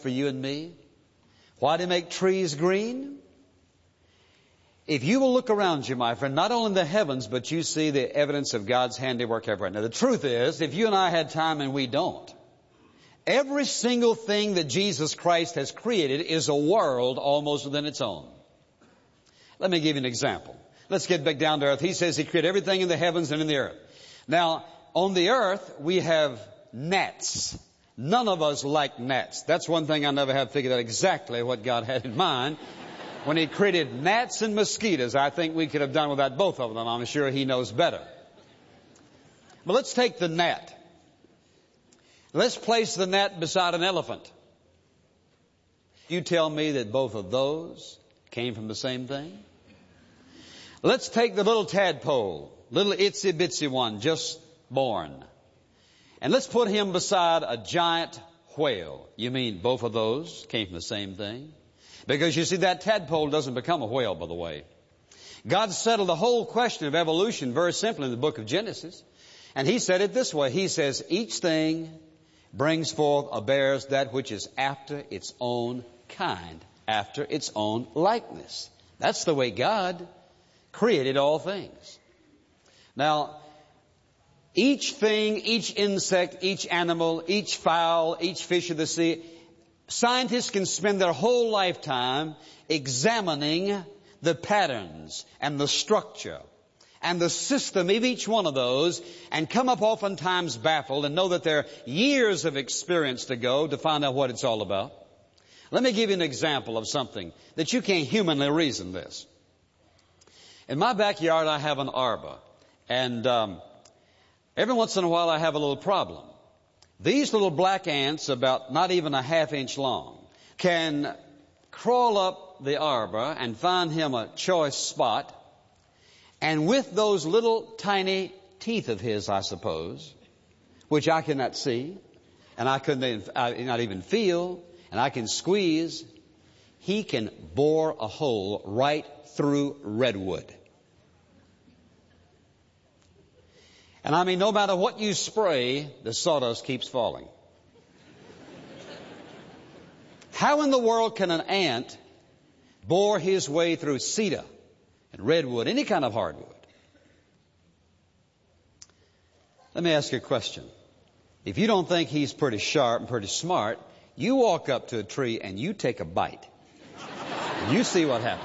for you and me? Why did He make trees green? If you will look around you, my friend, not only in the heavens, but you see the evidence of God's handiwork everywhere. Now, the truth is, if you and I had time and we don't, every single thing that Jesus Christ has created is a world almost within its own. Let me give you an example. Let's get back down to earth. He says He created everything in the heavens and in the earth. Now, on the earth, we have gnats. None of us like gnats. That's one thing I never have figured out exactly what God had in mind. When He created gnats and mosquitoes, I think we could have done without both of them. I'm sure He knows better. But let's take the gnat. Let's place the gnat beside an elephant. You tell me that both of those came from the same thing? Let's take the little tadpole, little itsy bitsy one, just born. And let's put him beside a giant whale. You mean both of those came from the same thing? Because you see, that tadpole doesn't become a whale, by the way. God settled the whole question of evolution very simply in the book of Genesis. And He said it this way. He says, each thing brings forth or bears that which is after its own kind, after its own likeness. That's the way God created all things. Now, each thing, each insect, each animal, each fowl, each fish of the sea, scientists can spend their whole lifetime examining the patterns and the structure and the system of each one of those and come up oftentimes baffled and know that there are years of experience to go to find out what it's all about. Let me give you an example of something that you can't humanly reason this. In my backyard, I have an arbor, and every once in a while I have a little problem. These little black ants, about not even a half-inch long, can crawl up the arbor and find him a choice spot, and with those little tiny teeth of his, I suppose, which I cannot see, and I not even feel, and I can squeeze, he can bore a hole right through redwood. And I mean, no matter what you spray, the sawdust keeps falling. How in the world can an ant bore his way through cedar and redwood, any kind of hardwood? Let me ask you a question. If you don't think he's pretty sharp and pretty smart, you walk up to a tree and you take a bite. You see what happens.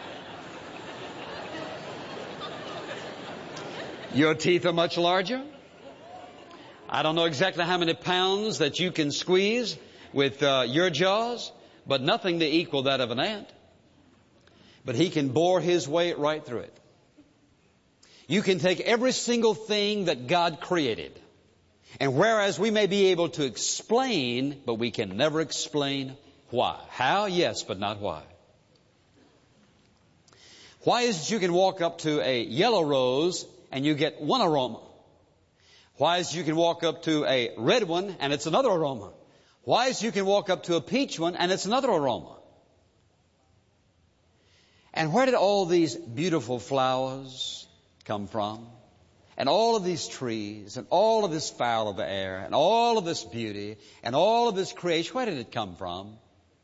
Your teeth are much larger. I don't know exactly how many pounds that you can squeeze with your jaws, but nothing to equal that of an ant. But he can bore his way right through it. You can take every single thing that God created, and whereas we may be able to explain, but we can never explain why. How? Yes, but not why. Why is it you can walk up to a yellow rose and you get one aroma? Why is it you can walk up to a red one and it's another aroma? Why is it you can walk up to a peach one and it's another aroma? And where did all these beautiful flowers come from? And all of these trees and all of this fowl of the air and all of this beauty and all of this creation, where did it come from?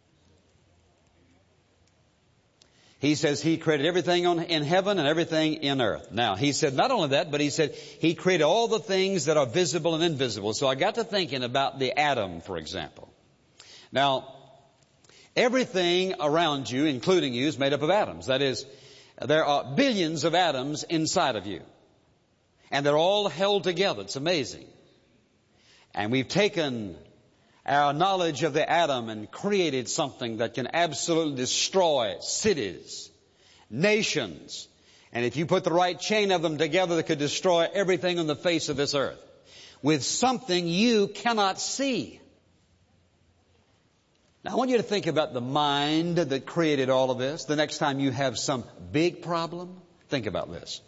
He says He created everything in heaven and everything in earth. Now, He said not only that, but He said He created all the things that are visible and invisible. So I got to thinking about the atom, for example. Now, everything around you, including you, is made up of atoms. That is, there are billions of atoms inside of you. And they're all held together. It's amazing. And we've taken our knowledge of the atom and created something that can absolutely destroy cities, nations. And if you put the right chain of them together, they could destroy everything on the face of this earth with something you cannot see. Now, I want you to think about the mind that created all of this. The next time you have some big problem, think about this.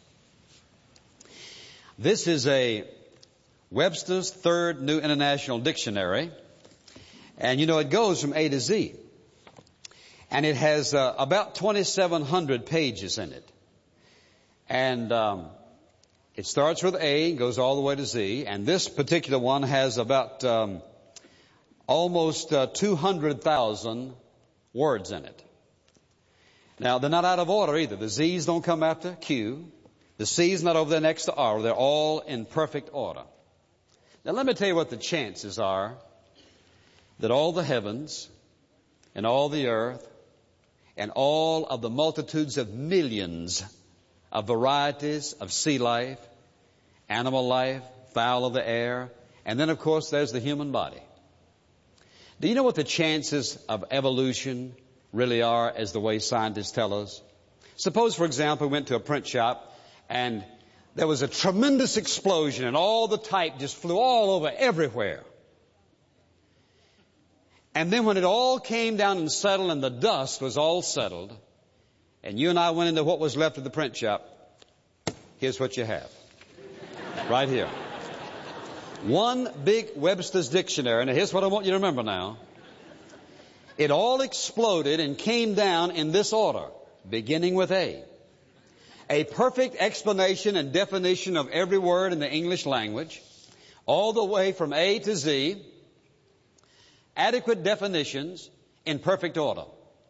This is a Webster's Third New International Dictionary. And you know, it goes from A to Z. And it has about 2,700 pages in it. And it starts with A, goes all the way to Z. And this particular one has about almost 200,000 words in it. Now, they're not out of order either. The Z's don't come after Q. The C's not over there next to R. They're all in perfect order. Now, let me tell you what the chances are that all the heavens and all the earth and all of the multitudes of millions of varieties of sea life, animal life, fowl of the air, and then, of course, there's the human body. Do you know what the chances of evolution really are as the way scientists tell us? Suppose, for example, we went to a print shop and there was a tremendous explosion and all the type just flew all over everywhere. And then when it all came down and settled and the dust was all settled, and you and I went into what was left of the print shop, here's what you have. Right here. One big Webster's dictionary. Now here's what I want you to remember now. It all exploded and came down in this order, beginning with A. A perfect explanation and definition of every word in the English language, all the way from A to Z. Adequate definitions in perfect order.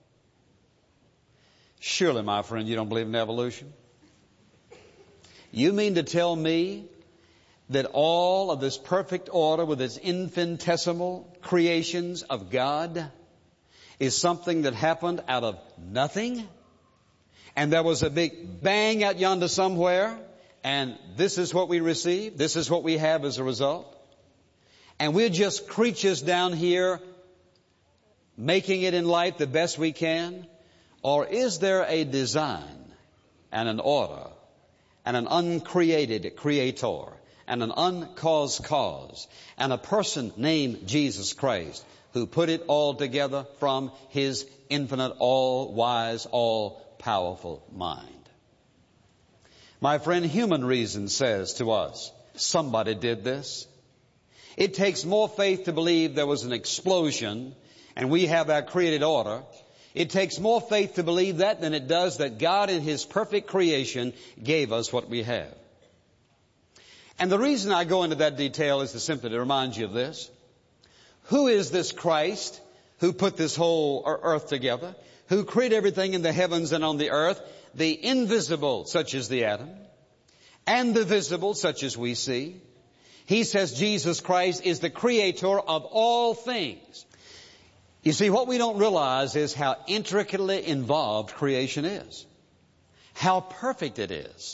Surely, my friend, you don't believe in evolution? You mean to tell me that all of this perfect order with its infinitesimal creations of God is something that happened out of nothing? And there was a big bang out yonder somewhere, and this is what we receive, this is what we have as a result? And we're just creatures down here making it in life the best we can? Or is there a design and an order and an uncreated creator and an uncaused cause and a person named Jesus Christ who put it all together from His infinite, all-wise, all-powerful mind? My friend, human reason says to us, somebody did this. It takes more faith to believe there was an explosion and we have our created order. It takes more faith to believe that than it does that God in His perfect creation gave us what we have. And the reason I go into that detail is to simply to remind you of this. Who is this Christ who put this whole earth together? Who created everything in the heavens and on the earth? The invisible, such as the atom, and the visible, such as we see. He says Jesus Christ is the creator of all things. You see, what we don't realize is how intricately involved creation is. How perfect it is.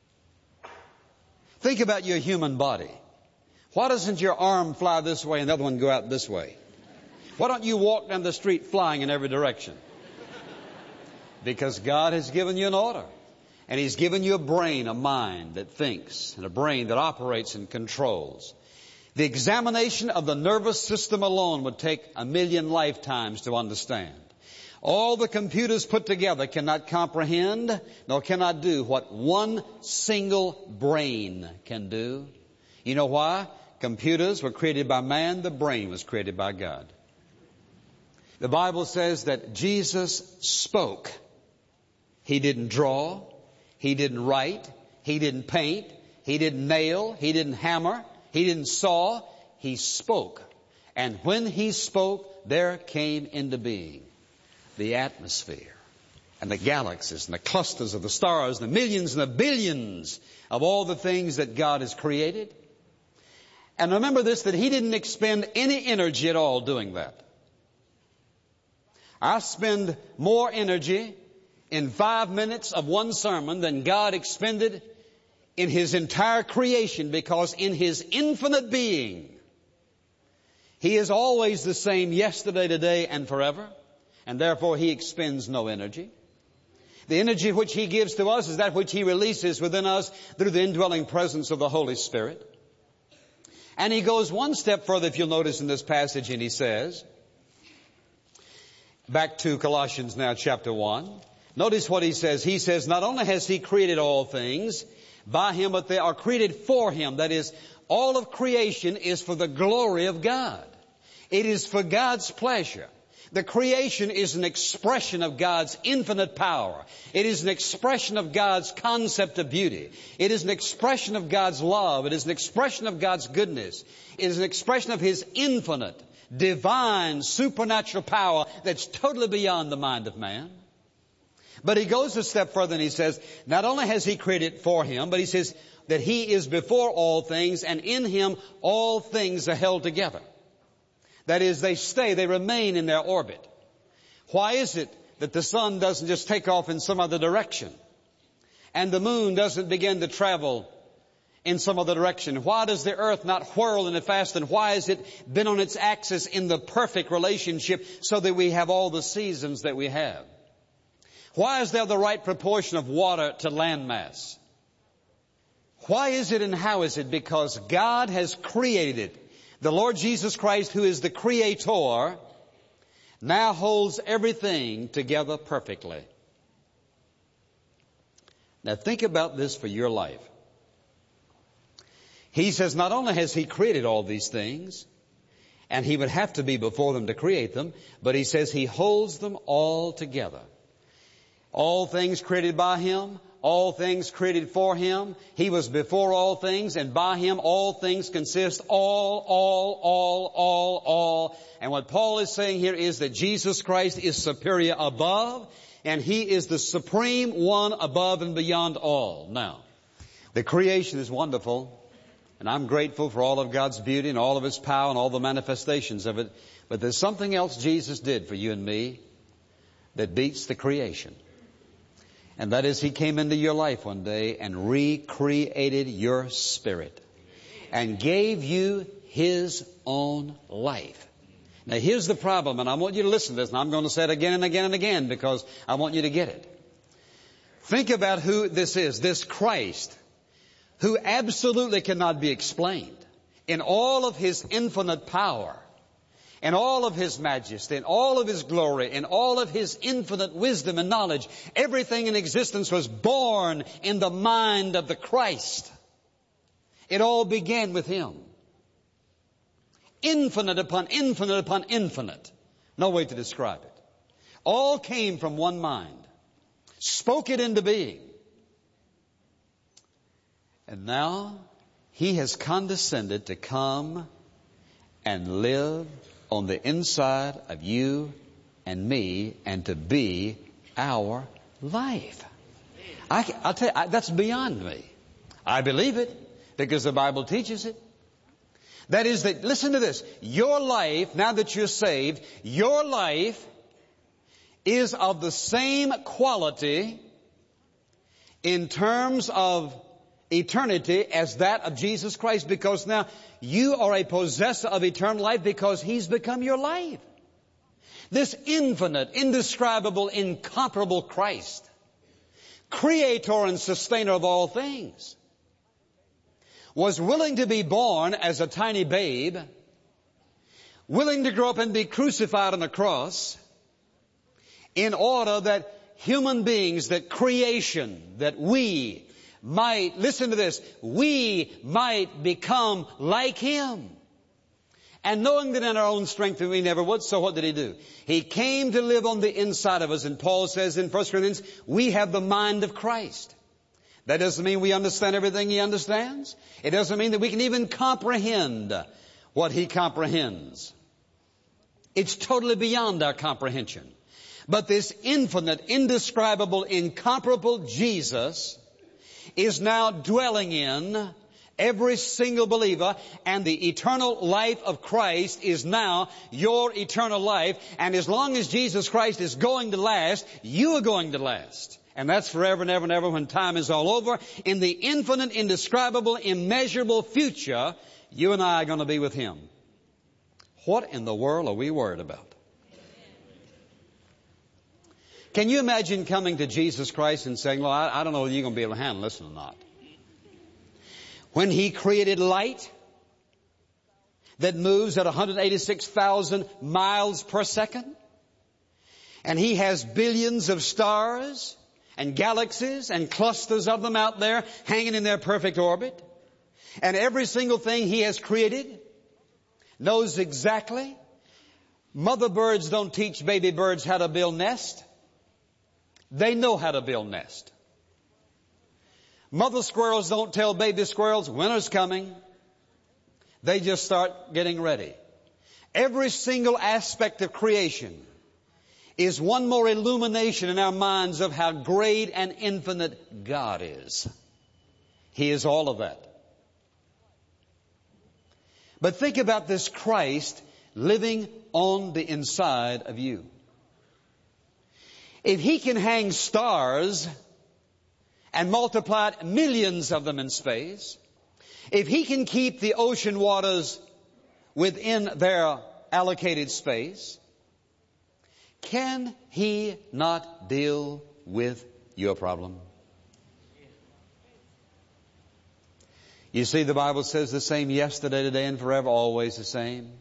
Think about your human body. Why doesn't your arm fly this way and the other one go out this way? Why don't you walk down the street flying in every direction? Because God has given you an order. And He's given you a brain, a mind that thinks, and a brain that operates and controls. The examination of the nervous system alone would take 1,000,000 lifetimes to understand. All the computers put together cannot comprehend, nor cannot do what one single brain can do. You know why? Computers were created by man, the brain was created by God. The Bible says that Jesus spoke. He didn't draw. He didn't write. He didn't paint. He didn't nail. He didn't hammer. He didn't saw. He spoke. And when He spoke, there came into being the atmosphere and the galaxies and the clusters of the stars, the millions and the billions of all the things that God has created. And remember this, that He didn't expend any energy at all doing that. I spend more energy in 5 minutes of one sermon than God expended in His entire creation, because in His infinite being, He is always the same yesterday, today, and forever, and therefore He expends no energy. The energy which He gives to us is that which He releases within us through the indwelling presence of the Holy Spirit. And He goes one step further, if you'll notice in this passage, and He says, back to Colossians now, chapter 1. Notice what He says. He says, not only has He created all things by Him, but they are created for Him. That is, all of creation is for the glory of God. It is for God's pleasure. The creation is an expression of God's infinite power. It is an expression of God's concept of beauty. It is an expression of God's love. It is an expression of God's goodness. It is an expression of His infinite, divine, supernatural power that's totally beyond the mind of man. But he goes a step further and he says, not only has he created for him, but he says that he is before all things, and in him all things are held together. That is, they remain in their orbit. Why is it that the sun doesn't just take off in some other direction, and the moon doesn't begin to travel in some other direction? Why does the earth not whirl in a fast, and why has it been on its axis in the perfect relationship so that we have all the seasons that we have? Why is there the right proportion of water to land mass? Why is it and how is it? Because God has created it. The Lord Jesus Christ, who is the Creator, now holds everything together perfectly. Now think about this for your life. He says not only has He created all these things, and He would have to be before them to create them, but He says He holds them all together. All things created by Him, all things created for Him. He was before all things, and by Him all things consist. All. And what Paul is saying here is that Jesus Christ is superior above, and He is the supreme one above and beyond all. Now, the creation is wonderful, and I'm grateful for all of God's beauty and all of His power and all the manifestations of it. But there's something else Jesus did for you and me that beats the creation. And that is, He came into your life one day and recreated your spirit and gave you His own life. Now here's the problem, and I want you to listen to this, and I'm going to say it again and again and again because I want you to get it. Think about who this is, this Christ, who absolutely cannot be explained in all of His infinite power, in all of His majesty, in all of His glory, in all of His infinite wisdom and knowledge. Everything in existence was born in the mind of the Christ. It all began with Him. Infinite upon infinite upon infinite. No way to describe it. All came from one mind. Spoke it into being. And now He has condescended to come and live on the inside of you and me, and to be our life. I'll tell you, that's beyond me. I believe it because the Bible teaches it. That is that, listen to this, your life, now that you're saved, your life is of the same quality in terms of eternity as that of Jesus Christ, because now you are a possessor of eternal life because He's become your life. This infinite, indescribable, incomparable Christ, Creator and sustainer of all things, was willing to be born as a tiny babe, willing to grow up and be crucified on a cross, in order that human beings, that creation, that we might, listen to this, we might become like Him. And knowing that in our own strength we never would, so what did He do? He came to live on the inside of us, and Paul says in 1 Corinthians, we have the mind of Christ. That doesn't mean we understand everything He understands. It doesn't mean that we can even comprehend what He comprehends. It's totally beyond our comprehension. But this infinite, indescribable, incomparable Jesus is now dwelling in every single believer, and the eternal life of Christ is now your eternal life. And as long as Jesus Christ is going to last, you are going to last. And that's forever and ever and ever when time is all over. In the infinite, indescribable, immeasurable future, you and I are going to be with Him. What in the world are we worried about? Can you imagine coming to Jesus Christ and saying, well, I don't know whether you're going to be able to handle this or not. When He created light that moves at 186,000 miles per second, and He has billions of stars and galaxies and clusters of them out there hanging in their perfect orbit, and every single thing He has created knows exactly. Mother birds don't teach baby birds how to build nest. They know how to build nest. Mother squirrels don't tell baby squirrels winter's coming. They just start getting ready. Every single aspect of creation is one more illumination in our minds of how great and infinite God is. He is all of that. But think about this Christ living on the inside of you. If He can hang stars and multiply millions of them in space, if He can keep the ocean waters within their allocated space, can He not deal with your problem? You see, the Bible says the same yesterday, today, and forever, always the same.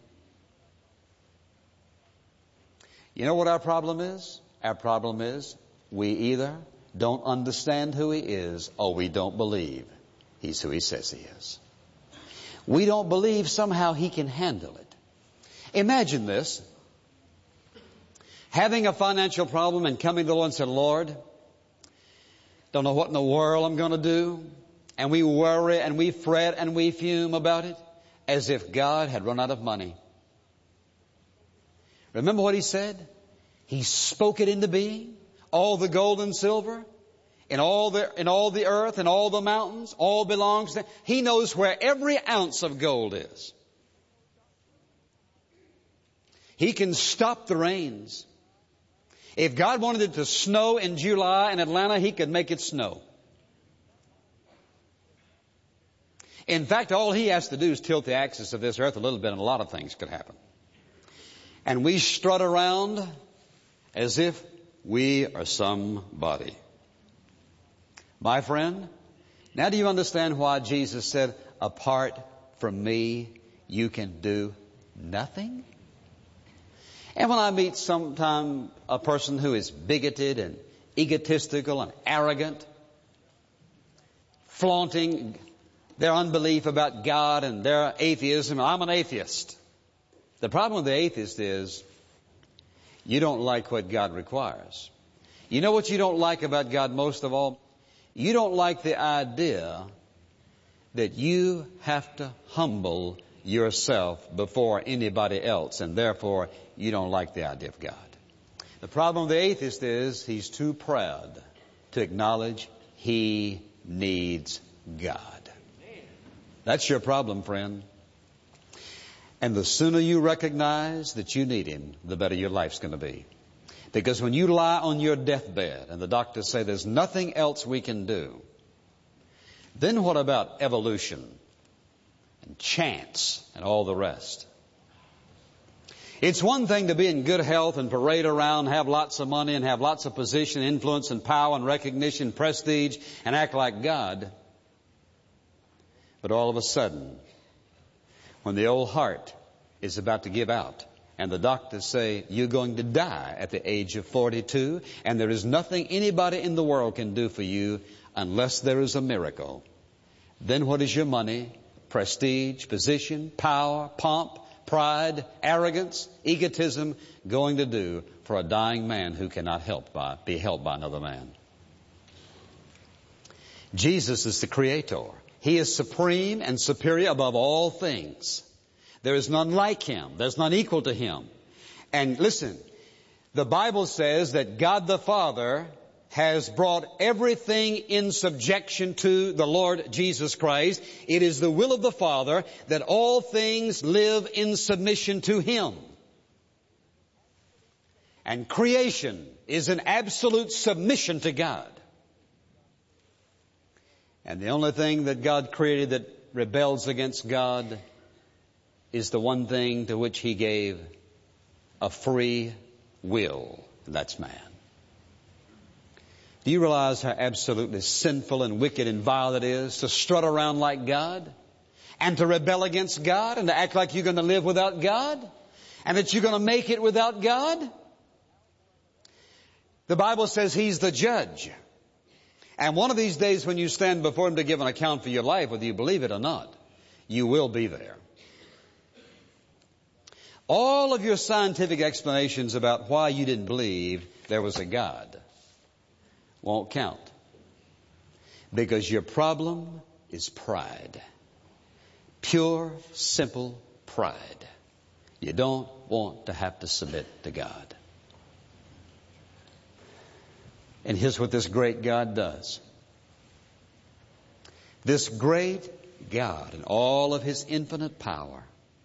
You know what our problem is? Our problem is we either don't understand who He is or we don't believe He's who He says He is. We don't believe somehow He can handle it. Imagine this. Having a financial problem and coming to the Lord and saying, Lord, don't know what in the world I'm going to do. And we worry and we fret and we fume about it as if God had run out of money. Remember what He said? He spoke it into being. All the gold and silver in all the earth and all the mountains, all belongs to Him. He knows where every ounce of gold is. He can stop the rains. If God wanted it to snow in July in Atlanta, He could make it snow. In fact, all He has to do is tilt the axis of this earth a little bit and a lot of things could happen. And we strut around as if we are somebody. My friend, now do you understand why Jesus said, apart from me, you can do nothing? And when I meet sometime a person who is bigoted and egotistical and arrogant, flaunting their unbelief about God and their atheism, I'm an atheist. The problem with the atheist is you don't like what God requires. You know what you don't like about God most of all? You don't like the idea that you have to humble yourself before anybody else, and therefore you don't like the idea of God. The problem with the atheist is he's too proud to acknowledge he needs God. That's your problem, friend. And the sooner you recognize that you need Him, the better your life's going to be. Because when you lie on your deathbed and the doctors say there's nothing else we can do, then what about evolution and chance and all the rest? It's one thing to be in good health and parade around, have lots of money and have lots of position, influence and power and recognition, prestige, and act like God. But all of a sudden, when the old heart is about to give out and the doctors say you're going to die at the age of 42 and there is nothing anybody in the world can do for you unless there is a miracle, then what is your money, prestige, position, power, pomp, pride, arrogance, egotism going to do for a dying man who cannot be helped by another man? Jesus is the Creator. He is supreme and superior above all things. There is none like Him. There's none equal to Him. And listen, the Bible says that God the Father has brought everything in subjection to the Lord Jesus Christ. It is the will of the Father that all things live in submission to Him. And creation is an absolute submission to God. And the only thing that God created that rebels against God is the one thing to which He gave a free will, and that's man. Do you realize how absolutely sinful and wicked and vile it is to strut around like God and to rebel against God and to act like you're going to live without God and that you're going to make it without God? The Bible says He's the judge. And one of these days when you stand before Him to give an account for your life, whether you believe it or not, you will be there. All of your scientific explanations about why you didn't believe there was a God won't count. Because your problem is pride. Pure, simple pride. You don't want to have to submit to God. And here's what this great God does. This great God, in all of His infinite power,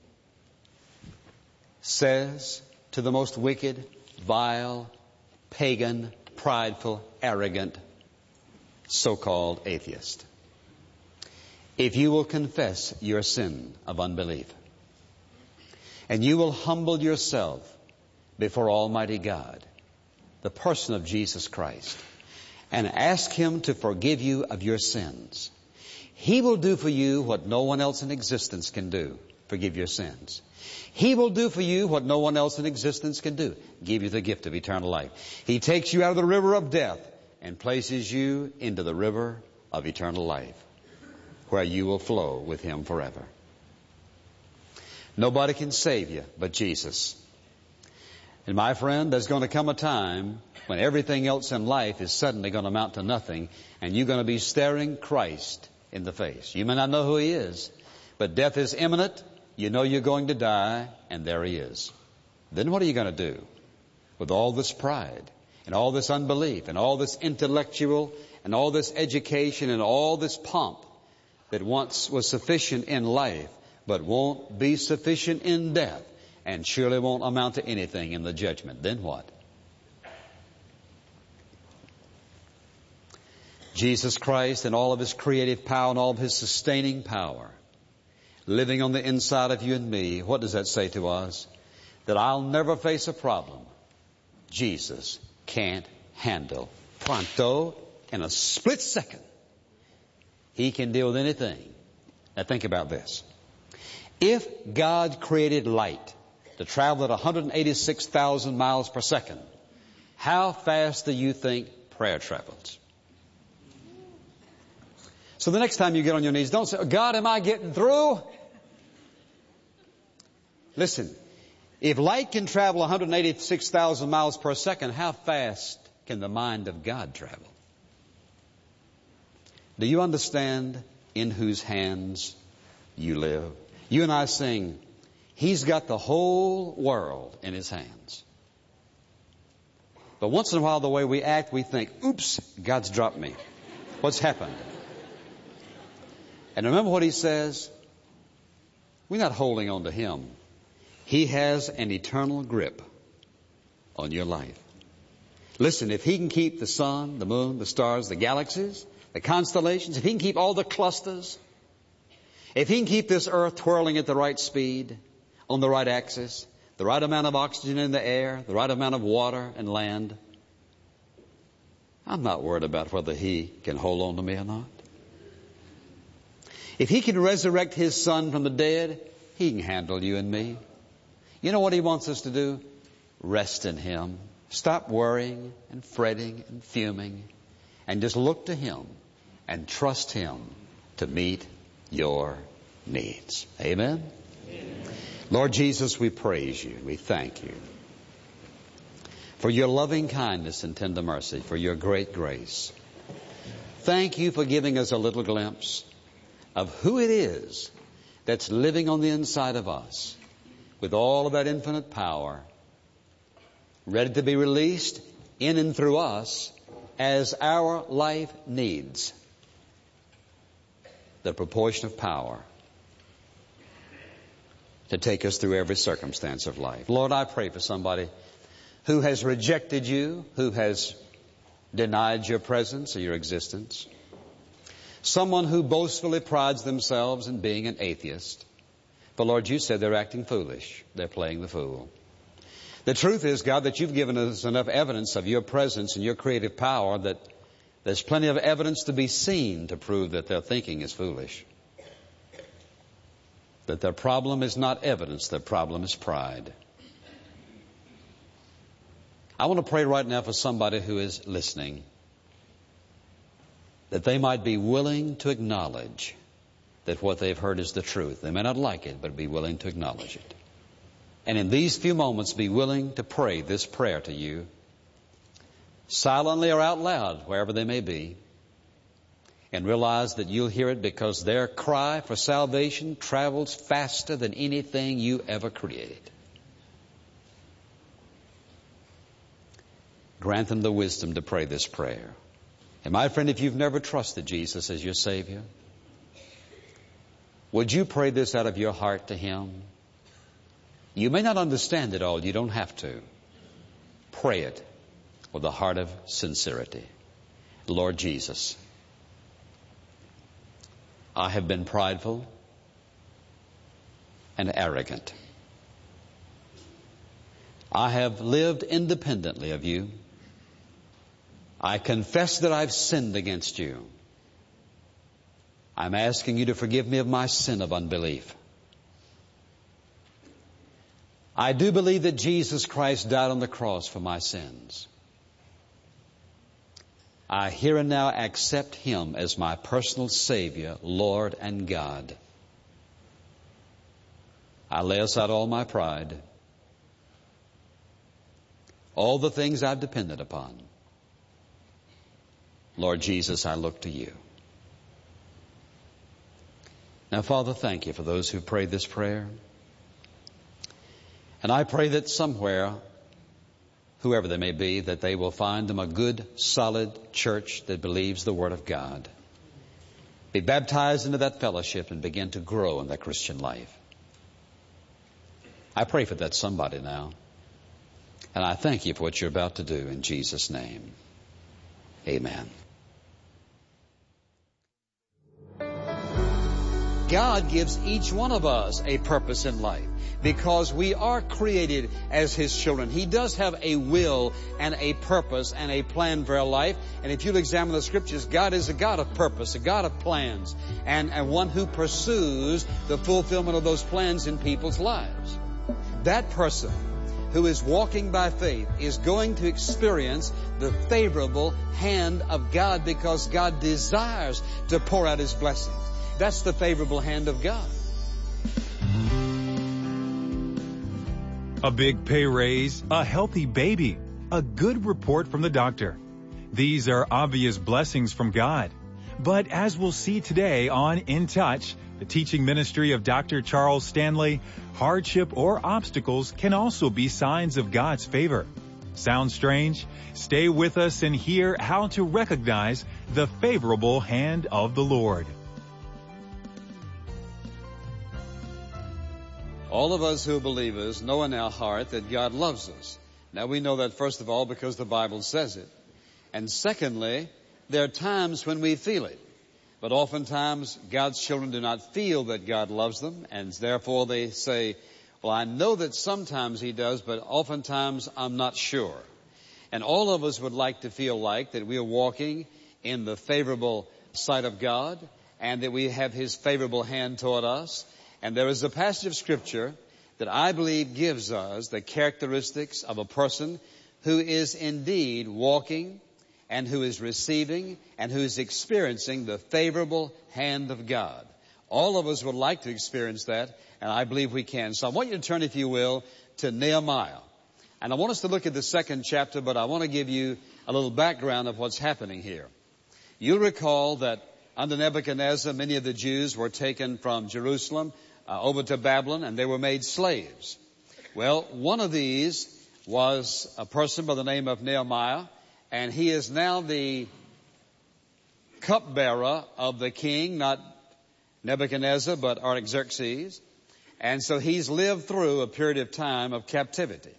says to the most wicked, vile, pagan, prideful, arrogant, so-called atheist, if you will confess your sin of unbelief, and you will humble yourself before Almighty God, the person of Jesus Christ, and ask Him to forgive you of your sins, He will do for you what no one else in existence can do. Forgive your sins. He will do for you what no one else in existence can do. Give you the gift of eternal life. He takes you out of the river of death and places you into the river of eternal life, where you will flow with Him forever. Nobody can save you but Jesus. And my friend, there's going to come a time when everything else in life is suddenly going to amount to nothing, and you're going to be staring Christ in the face. You may not know who He is, but death is imminent. You know you're going to die, and there He is. Then what are you going to do with all this pride and all this unbelief and all this intellectual and all this education and all this pomp that once was sufficient in life but won't be sufficient in death and surely won't amount to anything in the judgment? Then what? Jesus Christ and all of His creative power and all of His sustaining power living on the inside of you and me, what does that say to us? That I'll never face a problem Jesus can't handle. Pronto, in a split second, He can deal with anything. Now think about this. If God created light to travel at 186,000 miles per second, how fast do you think prayer travels? So the next time you get on your knees, don't say, God, am I getting through? Listen, if light can travel 186,000 miles per second, how fast can the mind of God travel? Do you understand in whose hands you live? You and I sing, He's got the whole world in His hands. But once in a while, the way we act, we think, oops, God's dropped me. What's happened? And remember what He says? We're not holding on to Him. He has an eternal grip on your life. Listen, if He can keep the sun, the moon, the stars, the galaxies, the constellations, if He can keep all the clusters, if He can keep this earth twirling at the right speed, on the right axis, the right amount of oxygen in the air, the right amount of water and land, I'm not worried about whether He can hold on to me or not. If He can resurrect His Son from the dead, He can handle you and me. You know what He wants us to do? Rest in Him. Stop worrying and fretting and fuming and just look to Him and trust Him to meet your needs. Amen? Amen. Lord Jesus, we praise You. We thank You for Your loving kindness and tender mercy, for Your great grace. Thank You for giving us a little glimpse of who it is that's living on the inside of us with all of that infinite power, ready to be released in and through us as our life needs the proportion of power to take us through every circumstance of life. Lord, I pray for somebody who has rejected You, who has denied Your presence or Your existence. Someone who boastfully prides themselves in being an atheist. But Lord, You said they're acting foolish. They're playing the fool. The truth is, God, that You've given us enough evidence of Your presence and Your creative power that there's plenty of evidence to be seen to prove that their thinking is foolish. That their problem is not evidence, their problem is pride. I want to pray right now for somebody who is listening, that they might be willing to acknowledge that what they've heard is the truth. They may not like it, but be willing to acknowledge it. And in these few moments, be willing to pray this prayer to You, silently or out loud, wherever they may be, and realize that You'll hear it because their cry for salvation travels faster than anything You ever created. grant them the wisdom to pray this prayer. And my friend, if you've never trusted Jesus as your Savior, would you pray this out of your heart to Him? You may not understand it all. You don't have to. Pray it with a heart of sincerity. Lord Jesus, I have been prideful and arrogant. I have lived independently of you. I confess that I've sinned against you. I'm asking you to forgive me of my sin of unbelief. I do believe that Jesus Christ died on the cross for my sins. I here and now accept Him as my personal Savior, Lord and God. I lay aside all my pride, all the things I've depended upon. Lord Jesus, I look to you. Now, Father, thank you for those who prayed this prayer. And I pray that somewhere, whoever they may be, that they will find them a good, solid church that believes the Word of God. Be baptized into that fellowship and begin to grow in their Christian life. I pray for that somebody now. And I thank you for what you're about to do in Jesus' name. Amen. God gives each one of us a purpose in life because we are created as His children. He does have a will and a purpose and a plan for our life. And if you'll examine the Scriptures, God is a God of purpose, a God of plans, and one who pursues the fulfillment of those plans in people's lives. That person who is walking by faith is going to experience the favorable hand of God because God desires to pour out His blessings. That's the favorable hand of God. A big pay raise, a healthy baby, a good report from the doctor. These are obvious blessings from God. But as we'll see today on In Touch, the teaching ministry of Dr. Charles Stanley, hardship or obstacles can also be signs of God's favor. Sounds strange? Stay with us and hear how to recognize the favorable hand of the Lord. All of us who are believers know in our heart that God loves us. Now we know that first of all because the Bible says it. And secondly, there are times when we feel it. But oftentimes God's children do not feel that God loves them, and therefore they say, well, I know that sometimes He does, but oftentimes I'm not sure. And all of us would like to feel like that we are walking in the favorable sight of God and that we have His favorable hand toward us. And there is a passage of Scripture that I believe gives us the characteristics of a person who is indeed walking and who is receiving and who is experiencing the favorable hand of God. All of us would like to experience that, and I believe we can. So I want you to turn, if you will, to Nehemiah. And I want us to look at the second chapter, but I want to give you a little background of what's happening here. You'll recall that under Nebuchadnezzar, many of the Jews were taken from Jerusalem over to Babylon, and they were made slaves. Well, one of these was a person by the name of Nehemiah, and he is now the cupbearer of the king, not Nebuchadnezzar, but Artaxerxes. And so he's lived through a period of time of captivity.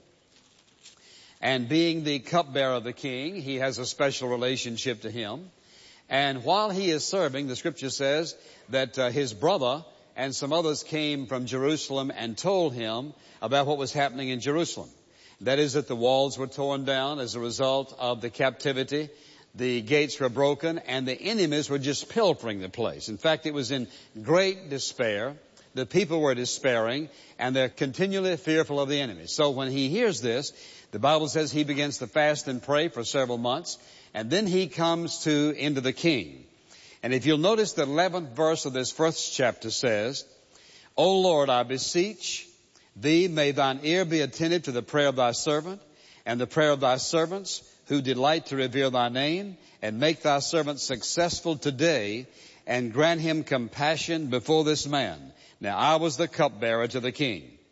And being the cupbearer of the king, he has a special relationship to him. And while he is serving, the Scripture says that his brother and some others came from Jerusalem and told him about what was happening in Jerusalem. That is that the walls were torn down as a result of the captivity. The gates were broken and the enemies were just pilfering the place. In fact, it was in great despair. The people were despairing and they're continually fearful of the enemy. So when he hears this, the Bible says he begins to fast and pray for several months, and then he comes into the king. And if you'll notice, the 11th verse of this first chapter says, O Lord, I beseech Thee, may Thine ear be attentive to the prayer of Thy servant and the prayer of Thy servants who delight to revere Thy name, and make Thy servant successful today, and grant him compassion before this man. Now I was the cupbearer to the king.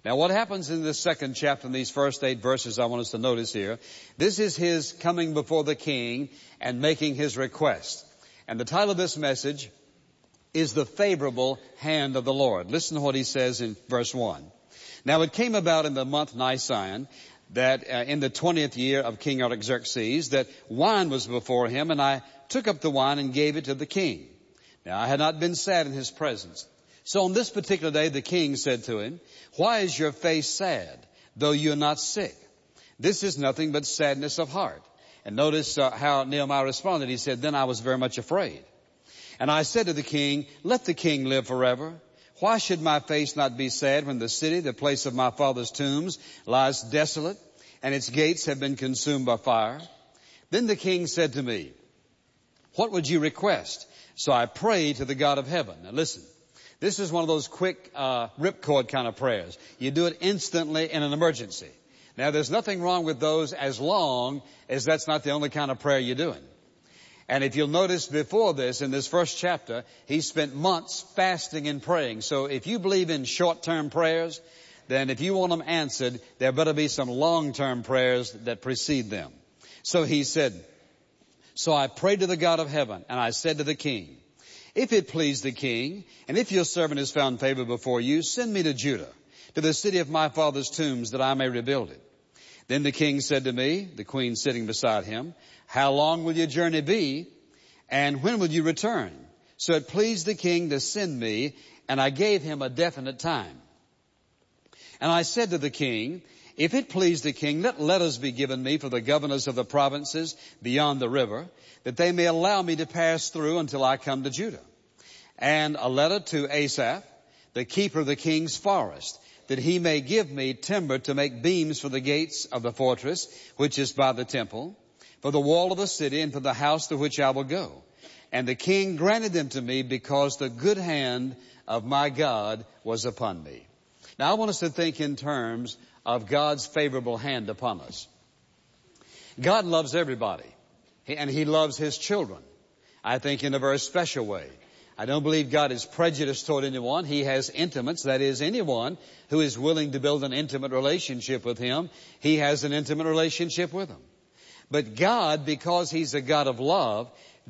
Now what happens in this second chapter in these first 8 verses I want us to notice here, this is his coming before the king and making his request. And the title of this message is The Favorable Hand of the Lord. Listen to what he says in verse 1. Now it came about in the month Nisan that in the 20th year of King Artaxerxes that wine was before him, and I took up the wine and gave it to the king. Now I had not been sad in his presence. So on this particular day the king said to him, "Why is your face sad, though you are not sick? This is nothing but sadness of heart." And notice how Nehemiah responded. He said, "Then I was very much afraid. And I said to the king, let the king live forever. Why should my face not be sad when the city, the place of my father's tombs, lies desolate, and its gates have been consumed by fire?" Then the king said to me, "What would you request?" So I prayed to the God of heaven. Now listen, this is one of those quick ripcord kind of prayers. You do it instantly in an emergency. Now there's nothing wrong with those as long as that's not the only kind of prayer you're doing. And if you'll notice before this, in this first chapter, he spent months fasting and praying. So if you believe in short-term prayers, then if you want them answered, there better be some long-term prayers that precede them. So he said, "So I prayed to the God of heaven, and I said to the king, if it please the king, and if your servant has found favor before you, send me to Judah, to the city of my father's tombs, that I may rebuild it." Then the king said to me, the queen sitting beside him, "How long will your journey be, and when will you return?" So it pleased the king to send me, and I gave him a definite time. And I said to the king, "If it please the king, let letters be given me for the governors of the provinces beyond the river, that they may allow me to pass through until I come to Judah. And a letter to Asaph, the keeper of the king's forest, that he may give me timber to make beams for the gates of the fortress, which is by the temple, for the wall of the city, and for the house to which I will go." And the king granted them to me because the good hand of my God was upon me. Now I want us to think in terms of God's favorable hand upon us. God loves everybody, and he loves his children, I think in a very special way. I don't believe God is prejudiced toward anyone. He has intimates, that is, anyone who is willing to build an intimate relationship with him, he has an intimate relationship with them. But God, because he's a God of love,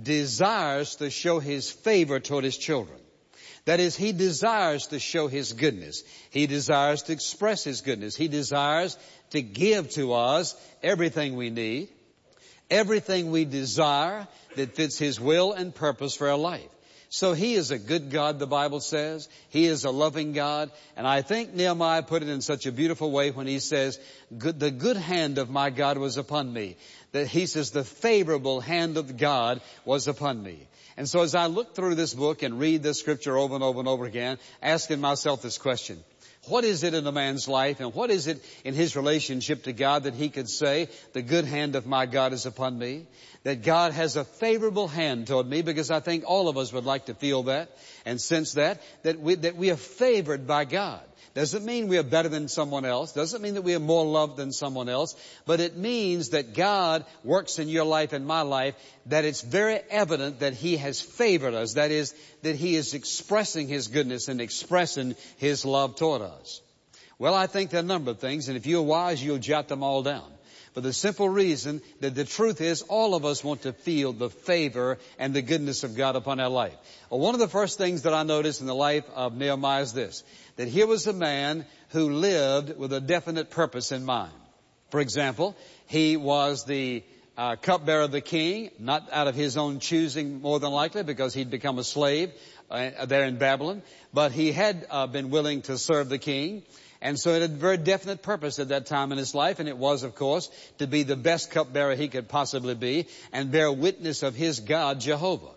desires to show his favor toward his children. That is, he desires to show his goodness. He desires to express his goodness. He desires to give to us everything we need, everything we desire that fits his will and purpose for our life. So he is a good God, the Bible says. He is a loving God. And I think Nehemiah put it in such a beautiful way when he says, the good hand of my God was upon me. That he says the favorable hand of God was upon me. And so as I look through this book and read this scripture over and over and over again, asking myself this question: what is it in a man's life, and what is it in his relationship to God that he could say, the good hand of my God is upon me? That God has a favorable hand toward me, because I think all of us would like to feel that and sense that we are favored by God. Doesn't mean we are better than someone else. Doesn't mean that we are more loved than someone else. But it means that God works in your life and my life, that it's very evident that he has favored us. That is, that he is expressing his goodness and expressing his love toward us. Well, I think there are a number of things, and if you're wise, you'll jot them all down. For the simple reason that the truth is, all of us want to feel the favor and the goodness of God upon our life. Well, one of the first things that I noticed in the life of Nehemiah is this: that here was a man who lived with a definite purpose in mind. For example, he was the cupbearer of the king, not out of his own choosing more than likely, because he'd become a slave there in Babylon, but he had been willing to serve the king. And so it had a very definite purpose at that time in his life, and it was, of course, to be the best cupbearer he could possibly be and bear witness of his God, Jehovah.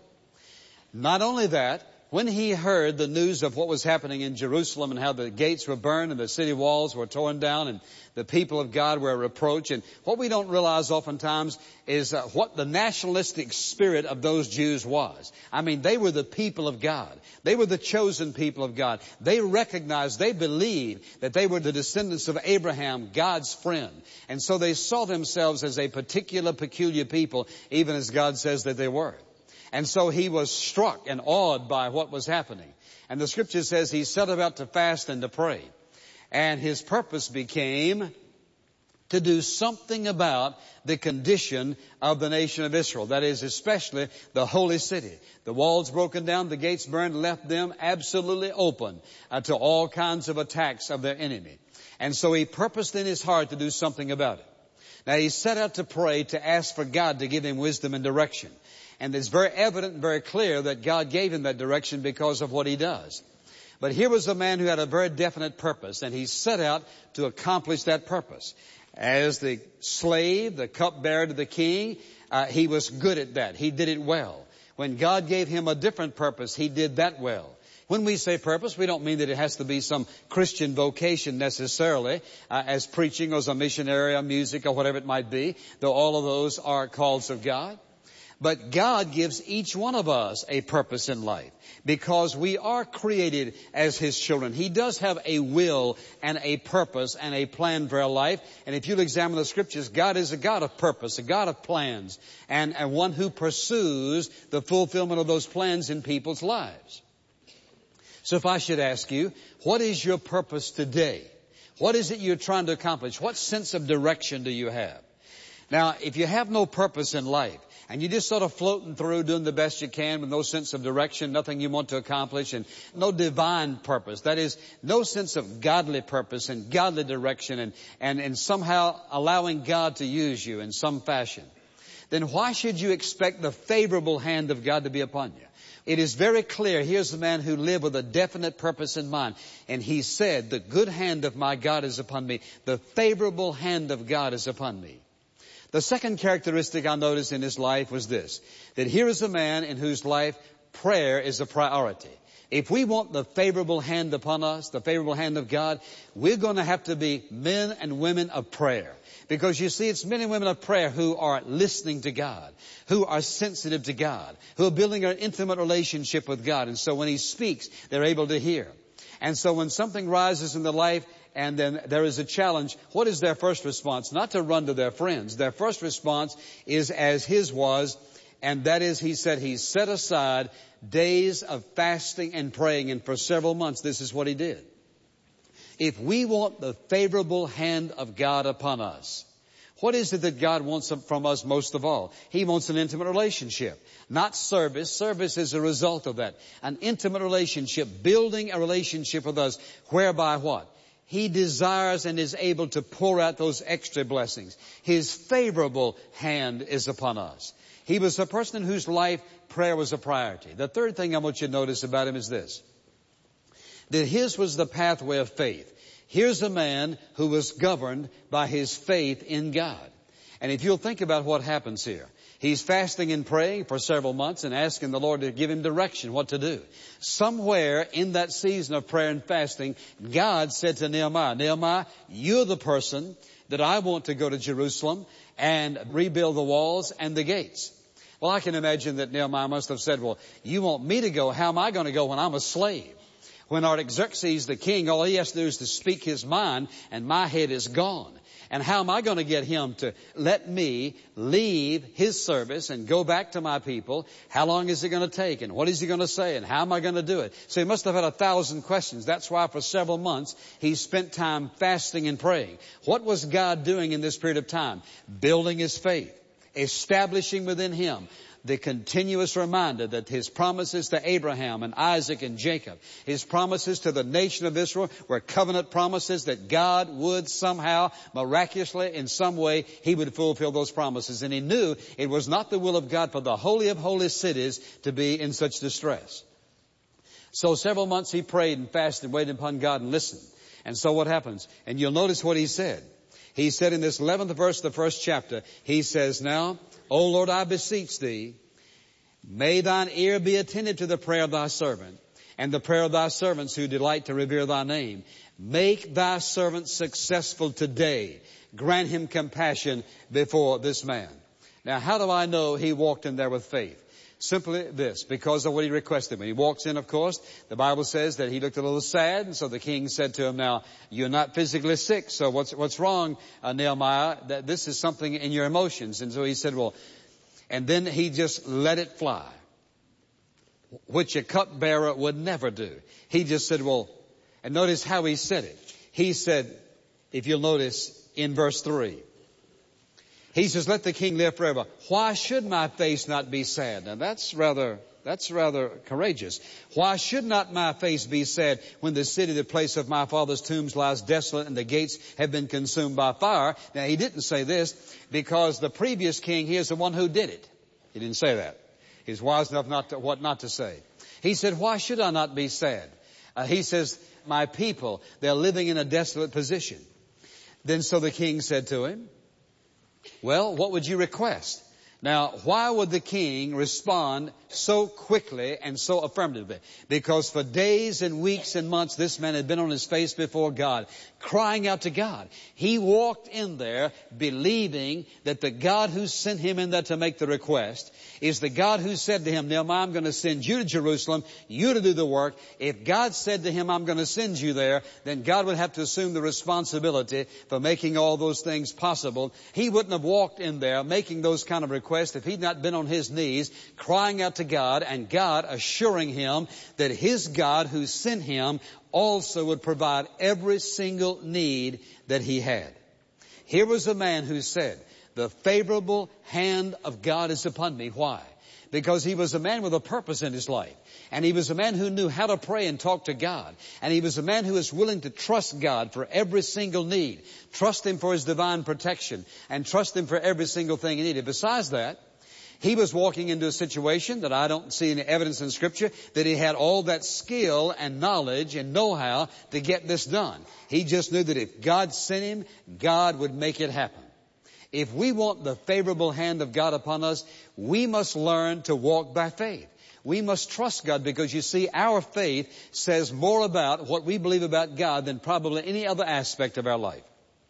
Not only that, when he heard the news of what was happening in Jerusalem and how the gates were burned and the city walls were torn down and the people of God were a reproach, and what we don't realize oftentimes is what the nationalistic spirit of those Jews was. I mean, they were the people of God. They were the chosen people of God. They recognized, they believed that they were the descendants of Abraham, God's friend. And so they saw themselves as a particular, peculiar people, even as God says that they were. And so he was struck and awed by what was happening. And the scripture says he set about to fast and to pray. And his purpose became to do something about the condition of the nation of Israel. That is, especially the holy city. The walls broken down, the gates burned, left them absolutely open to all kinds of attacks of their enemy. And so he purposed in his heart to do something about it. Now he set out to pray, to ask for God to give him wisdom and direction. And it's very evident and very clear that God gave him that direction because of what he does. But here was a man who had a very definite purpose, and he set out to accomplish that purpose. As the slave, the cupbearer to the king, he was good at that. He did it well. When God gave him a different purpose, he did that well. When we say purpose, we don't mean that it has to be some Christian vocation necessarily, as preaching or as a missionary or music or whatever it might be, though all of those are calls of God. But God gives each one of us a purpose in life because we are created as His children. He does have a will and a purpose and a plan for our life. And if you'll examine the Scriptures, God is a God of purpose, a God of plans, and one who pursues the fulfillment of those plans in people's lives. So if I should ask you, what is your purpose today? What is it you're trying to accomplish? What sense of direction do you have? Now, if you have no purpose in life, and you're just sort of floating through doing the best you can with no sense of direction, nothing you want to accomplish, and no divine purpose. That is, no sense of godly purpose and godly direction and somehow allowing God to use you in some fashion. Then why should you expect the favorable hand of God to be upon you? It is very clear. Here's the man who lived with a definite purpose in mind. And he said, the good hand of my God is upon me. The favorable hand of God is upon me. The second characteristic I noticed in his life was this, that here is a man in whose life prayer is a priority. If we want the favorable hand upon us, the favorable hand of God, we're going to have to be men and women of prayer. Because you see, it's men and women of prayer who are listening to God, who are sensitive to God, who are building an intimate relationship with God. And so when He speaks, they're able to hear. And so when something rises in their life, and then there is a challenge, what is their first response? Not to run to their friends. Their first response is as his was, and that is, he said, he set aside days of fasting and praying, and for several months this is what he did. If we want the favorable hand of God upon us, what is it that God wants from us most of all? He wants an intimate relationship, not service. Service is a result of that. An intimate relationship, building a relationship with us, whereby what? He desires and is able to pour out those extra blessings. His favorable hand is upon us. He was a person in whose life prayer was a priority. The third thing I want you to notice about him is this, that his was the pathway of faith. Here's a man who was governed by his faith in God. And if you'll think about what happens here, he's fasting and praying for several months and asking the Lord to give him direction, what to do. Somewhere in that season of prayer and fasting, God said to Nehemiah, Nehemiah, you're the person that I want to go to Jerusalem and rebuild the walls and the gates. Well, I can imagine that Nehemiah must have said, well, you want me to go? How am I going to go when I'm a slave? When Artaxerxes, the king, all he has to do is to speak his mind and my head is gone. And how am I going to get him to let me leave his service and go back to my people? How long is it going to take? And what is he going to say? And how am I going to do it? So he must have had 1,000 questions. That's why for several months he spent time fasting and praying. What was God doing in this period of time? Building his faith, establishing within him the continuous reminder that His promises to Abraham and Isaac and Jacob, His promises to the nation of Israel were covenant promises that God would somehow, miraculously, in some way, He would fulfill those promises. And he knew it was not the will of God for the Holy of Holy cities to be in such distress. So several months he prayed and fasted and waited upon God and listened. And so what happens? And you'll notice what he said. He said in this 11th verse of the first chapter, he says, now, O Lord, I beseech thee, may thine ear be attentive to the prayer of thy servant and the prayer of thy servants who delight to revere thy name. Make thy servant successful today. Grant him compassion before this man. Now, how do I know he walked in there with faith? Simply this, because of what he requested. When he walks in, of course, the Bible says that he looked a little sad, and so the king said to him, now, you're not physically sick, so what's wrong, Nehemiah? That this is something in your emotions. And so he said, well, and then he just let it fly, which a cupbearer would never do. He just said, well, and notice how he said it. he said, if you'll notice in verse 3, he says, let the king live forever. Why should my face not be sad? Now that's rather courageous. Why should not my face be sad when the city, the place of my father's tombs, lies desolate and the gates have been consumed by fire? Now he didn't say this because the previous king, he is the one who did it. He didn't say that. He's wise enough not to say. He said, why should I not be sad? He says, my people, they're living in a desolate position. Then so the king said to him, well, what would you request? Now, why would the king respond so quickly and so affirmatively? Because for days and weeks and months, this man had been on his face before God, crying out to God. He walked in there believing that the God who sent him in there to make the request is the God who said to him, Nehemiah, I'm going to send you to Jerusalem, you to do the work. If God said to him, I'm going to send you there, then God would have to assume the responsibility for making all those things possible. He wouldn't have walked in there making those kind of requests if he'd not been on his knees crying out to God, and God assuring him that his God who sent him also would provide every single need that he had. Here was a man who said, the favorable hand of God is upon me. Why? Because he was a man with a purpose in his life. And he was a man who knew how to pray and talk to God. And he was a man who was willing to trust God for every single need. Trust Him for His divine protection. And trust Him for every single thing he needed. Besides that, he was walking into a situation that I don't see any evidence in Scripture that he had all that skill and knowledge and know-how to get this done. He just knew that if God sent him, God would make it happen. If we want the favorable hand of God upon us, we must learn to walk by faith. We must trust God because, you see, our faith says more about what we believe about God than probably any other aspect of our life.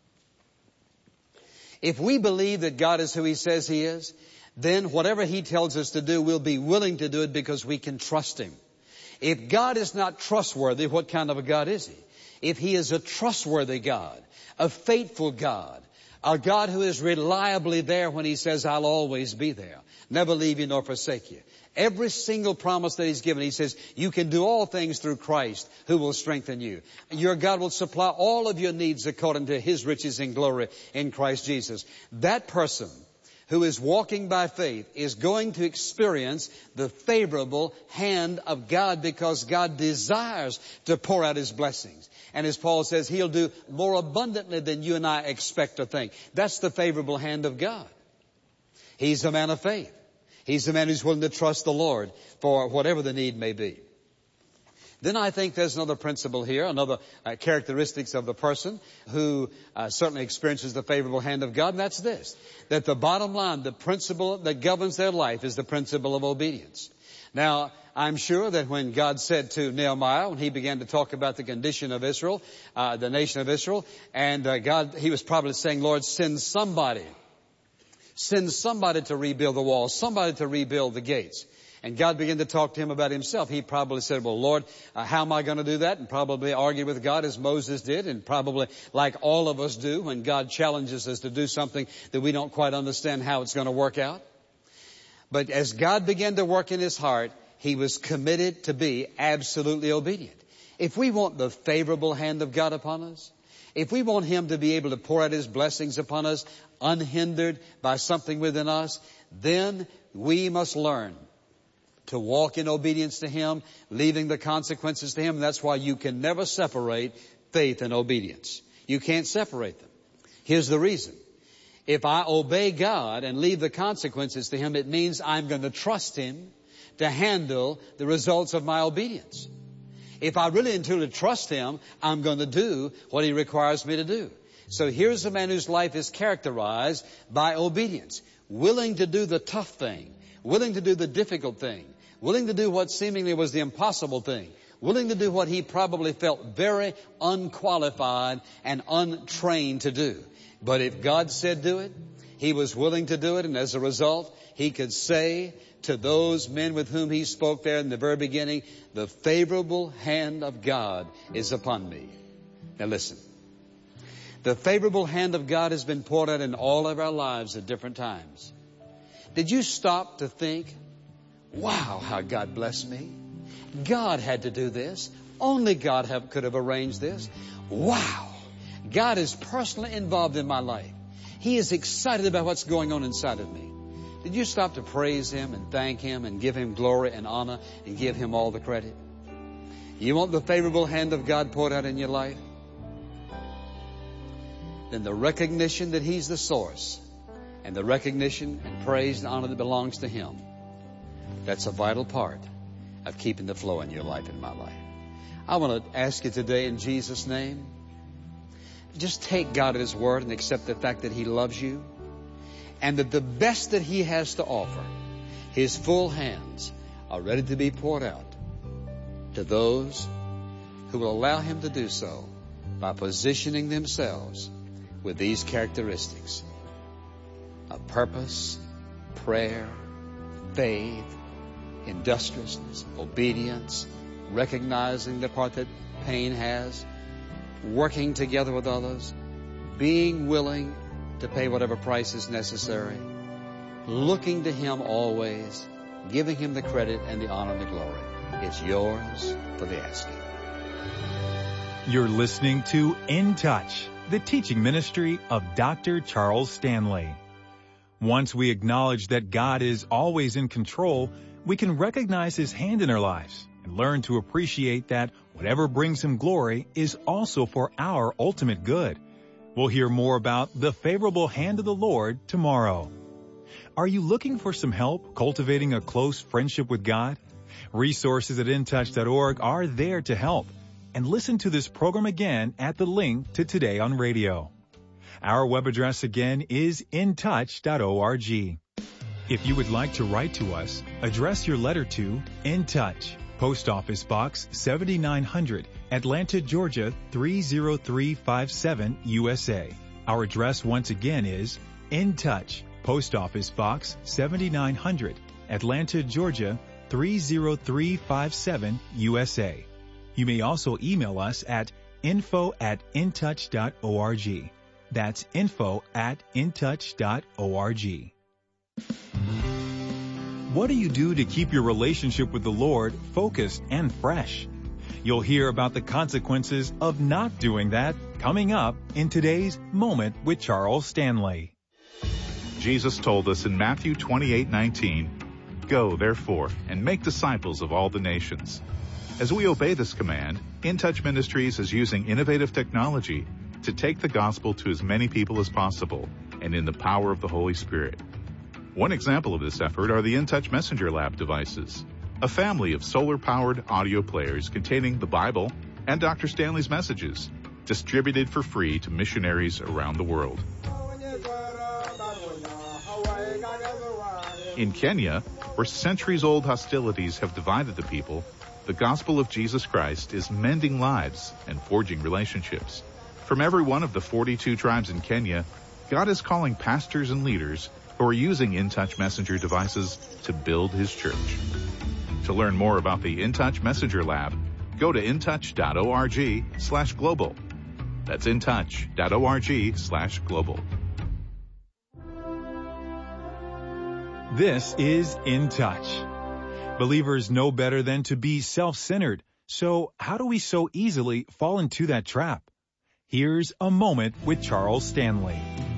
If we believe that God is who He says He is, then whatever He tells us to do, we'll be willing to do it because we can trust Him. If God is not trustworthy, what kind of a God is He? If He is a trustworthy God, a faithful God, a God who is reliably there when He says, I'll always be there, never leave you nor forsake you. Every single promise that He's given, He says, you can do all things through Christ who will strengthen you. Your God will supply all of your needs according to His riches and glory in Christ Jesus. That person who is walking by faith is going to experience the favorable hand of God because God desires to pour out His blessings. And as Paul says, He'll do more abundantly than you and I expect or think. That's the favorable hand of God. He's a man of faith. He's a man who's willing to trust the Lord for whatever the need may be. Then I think there's another principle here, another characteristics of the person who certainly experiences the favorable hand of God, and that's this, that the bottom line, the principle that governs their life is the principle of obedience. Now, I'm sure that when God said to Nehemiah, when he began to talk about the condition of Israel, the nation of Israel, and He was probably saying, Lord, send somebody to rebuild the walls, somebody to rebuild the gates. And God began to talk to him about Himself. He probably said, well, Lord, how am I going to do that? And probably argued with God as Moses did, and probably like all of us do when God challenges us to do something that we don't quite understand how it's going to work out. But as God began to work in his heart, he was committed to be absolutely obedient. If we want the favorable hand of God upon us, if we want Him to be able to pour out His blessings upon us unhindered by something within us, then we must learn to walk in obedience to Him, leaving the consequences to Him. And that's why you can never separate faith and obedience. You can't separate them. Here's the reason. If I obey God and leave the consequences to Him, it means I'm going to trust Him to handle the results of my obedience. If I really and truly trust Him, I'm going to do what He requires me to do. So here's a man whose life is characterized by obedience, willing to do the tough thing, willing to do the difficult thing, willing to do what seemingly was the impossible thing, willing to do what he probably felt very unqualified and untrained to do. But if God said do it, he was willing to do it, and as a result, he could say to those men with whom he spoke there in the very beginning, the favorable hand of God is upon me. Now listen, the favorable hand of God has been poured out in all of our lives at different times. Did you stop to think, wow, how God blessed me? God had to do this. Only God could have arranged this. Wow. God is personally involved in my life. He is excited about what's going on inside of me. Did you stop to praise Him and thank Him and give Him glory and honor and give Him all the credit? You want the favorable hand of God poured out in your life? Then the recognition that He's the source and the recognition and praise and honor that belongs to Him, that's a vital part of keeping the flow in your life and my life. I want to ask you today in Jesus' name, just take God at His word and accept the fact that He loves you and that the best that He has to offer, His full hands are ready to be poured out to those who will allow Him to do so by positioning themselves with these characteristics of purpose, prayer, faith, industriousness, obedience, recognizing the part that pain has, working together with others, being willing to pay whatever price is necessary, looking to Him always, giving Him the credit and the honor and the glory. It's yours for the asking. You're listening to In Touch, the teaching ministry of Dr. Charles Stanley. Once we acknowledge that God is always in control, we can recognize His hand in our lives and learn to appreciate that whatever brings Him glory is also for our ultimate good. We'll hear more about the favorable hand of the Lord tomorrow. Are you looking for some help cultivating a close friendship with God? Resources at intouch.org are there to help. And listen to this program again at the link to Today on Radio. Our web address again is intouch.org. If you would like to write to us, address your letter to In Touch, Post Office Box 7900, Atlanta, Georgia 30357, USA. Our address once again is In Touch, Post Office Box 7900, Atlanta, Georgia 30357, USA. You may also email us at info@intouch.org. That's info@intouch.org. What do you do to keep your relationship with the Lord focused and fresh? You'll hear about the consequences of not doing that coming up in today's Moment with Charles Stanley. Jesus told us in Matthew 28:19, "Go, therefore, and make disciples of all the nations." As we obey this command, In Touch Ministries is using innovative technology to take the gospel to as many people as possible and in the power of the Holy Spirit. One example of this effort are the In Touch Messenger Lab devices, a family of solar-powered audio players containing the Bible and Dr. Stanley's messages, distributed for free to missionaries around the world. In Kenya, where centuries-old hostilities have divided the people, the gospel of Jesus Christ is mending lives and forging relationships. From every one of the 42 tribes in Kenya, God is calling pastors and leaders who are using In Touch Messenger devices to build His church. To learn more about the In Touch Messenger Lab, go to intouch.org/global. That's intouch.org/global. This is In Touch. Believers know better than to be self-centered. So how do we so easily fall into that trap? Here's a Moment with Charles Stanley.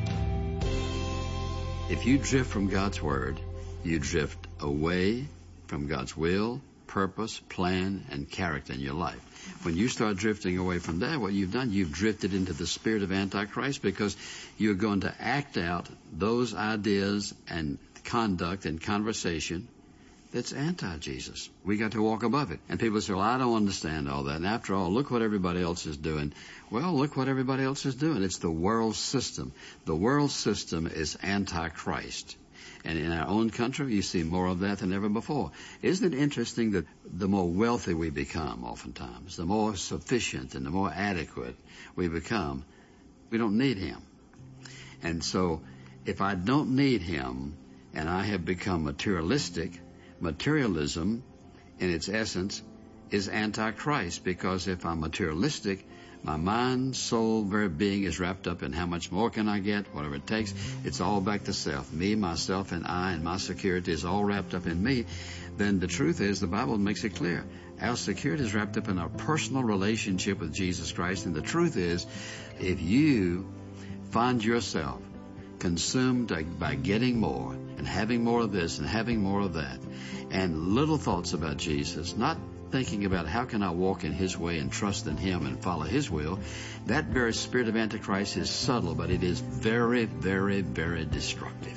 If you drift from God's Word, you drift away from God's will, purpose, plan, and character in your life. When you start drifting away from that, what you've done, you've drifted into the spirit of Antichrist, because you're going to act out those ideas and conduct and conversation that's anti-Jesus. We got to walk above it. And people say, well, I don't understand all that. And after all, look what everybody else is doing. Well, look what everybody else is doing. It's the world system. The world system is anti-Christ. And in our own country, you see more of that than ever before. Isn't it interesting that the more wealthy we become oftentimes, the more sufficient and the more adequate we become, we don't need Him. And so if I don't need Him and I have become materialistic, materialism, in its essence, is anti-Christ, because if I'm materialistic, my mind, soul, very being is wrapped up in how much more can I get, whatever it takes. It's all back to self. Me, myself, and I, and my security is all wrapped up in me. Then the truth is, the Bible makes it clear, Our security is wrapped up in our personal relationship with Jesus Christ. And the truth is, if you find yourself consumed by getting more and having more of this and having more of that, and little thoughts about Jesus, not thinking about how can I walk in His way and trust in Him and follow His will, that very spirit of Antichrist is subtle, but it is very, very, very destructive.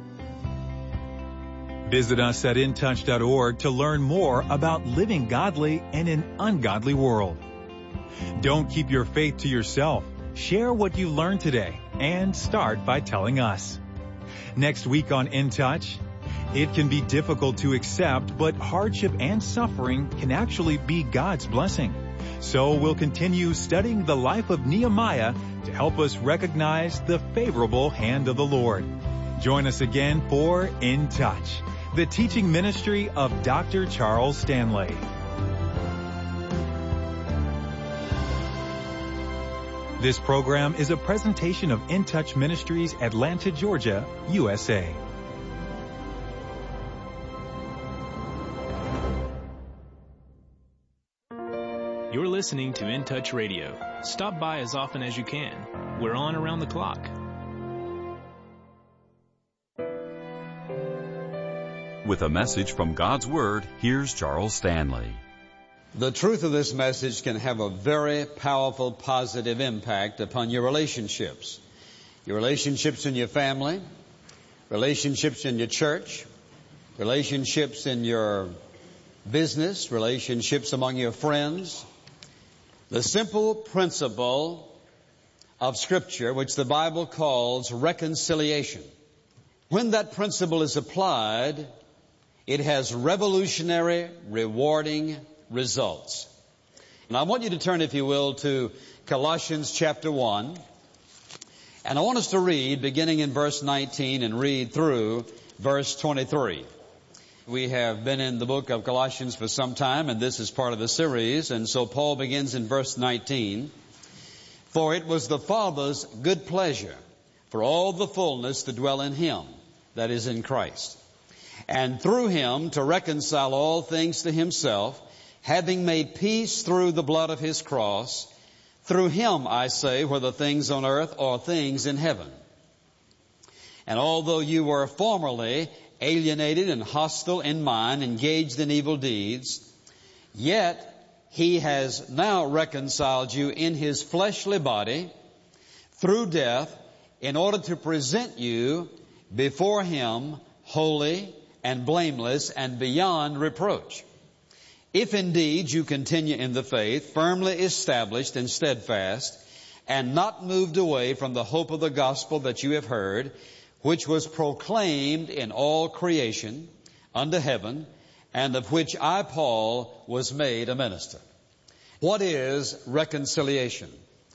Visit us at intouch.org to learn more about living godly in an ungodly world. Don't keep your faith to yourself. Share what you learned today and start by telling us. Next week on In Touch, it can be difficult to accept, but hardship and suffering can actually be God's blessing. So we'll continue studying the life of Nehemiah to help us recognize the favorable hand of the Lord. Join us again for In Touch, the teaching ministry of Dr. Charles Stanley. This program is a presentation of In Touch Ministries, Atlanta, Georgia, USA. You're listening to In Touch Radio. Stop by as often as you can. We're on around the clock. With a message from God's Word, here's Charles Stanley. The truth of this message can have a very powerful, positive impact upon your relationships. Your relationships in your family, relationships in your church, relationships in your business, relationships among your friends. The simple principle of Scripture, which the Bible calls reconciliation. When that principle is applied, it has revolutionary, rewarding results. And I want you to turn, if you will, to Colossians chapter 1. And I want us to read, beginning in verse 19, and read through verse 23. We have been in the book of Colossians for some time, and this is part of the series. And so Paul begins in verse 19. For it was the Father's good pleasure for all the fullness to dwell in Him, that is, in Christ, and through Him to reconcile all things to Himself, having made peace through the blood of His cross. Through Him, I say, whether things on earth or things in heaven. And although you were formerly alienated and hostile in mind, engaged in evil deeds, yet He has now reconciled you in His fleshly body through death, in order to present you before Him holy and blameless and beyond reproach. If indeed you continue in the faith, firmly established and steadfast, and not moved away from the hope of the gospel that you have heard, which was proclaimed in all creation under heaven, and of which I, Paul, was made a minister. What is reconciliation?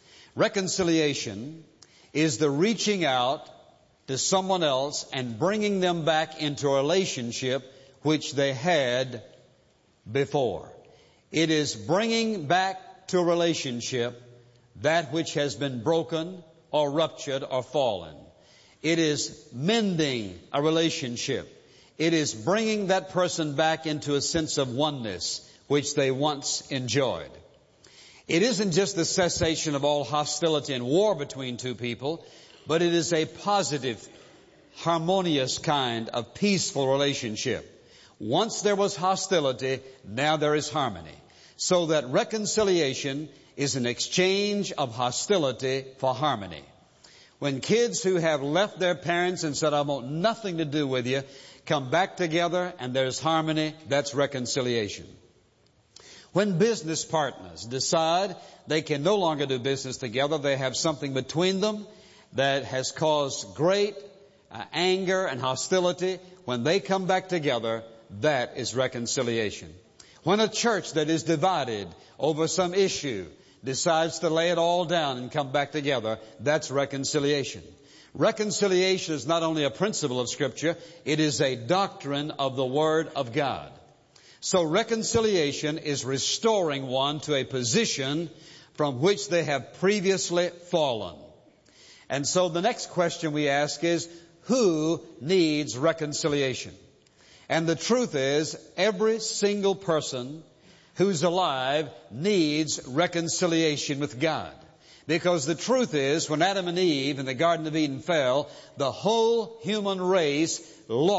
Reconciliation is the reaching out to someone else and bringing them back into a relationship which they had before. It is bringing back to a relationship that which has been broken or ruptured or fallen. It is mending a relationship. It is bringing that person back into a sense of oneness which they once enjoyed. It isn't just the cessation of all hostility and war between two people, but it is a positive, harmonious kind of peaceful relationship. Once there was hostility, now there is harmony. So that reconciliation is an exchange of hostility for harmony. When kids who have left their parents and said, I want nothing to do with you, come back together and there's harmony, that's reconciliation. When business partners decide they can no longer do business together, they have something between them that has caused great anger and hostility, when they come back together, that is reconciliation. When a church that is divided over some issue decides to lay it all down and come back together, that's reconciliation. Reconciliation is not only a principle of Scripture, it is a doctrine of the Word of God. So reconciliation is restoring one to a position from which they have previously fallen. And so the next question we ask is, who needs reconciliation? And the truth is, every single person who's alive needs reconciliation with God. Because the truth is, when Adam and Eve in the Garden of Eden fell, the whole human race lost